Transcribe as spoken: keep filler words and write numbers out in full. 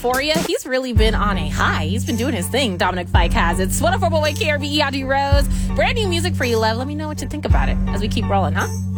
Euphoria. He's really been on a high. He's been doing his thing, Dominic Fike has. It's one oh four point one K R B E, Audrey Rose. Brand new music for you, love. Let me know what you think about it as we keep rolling, huh?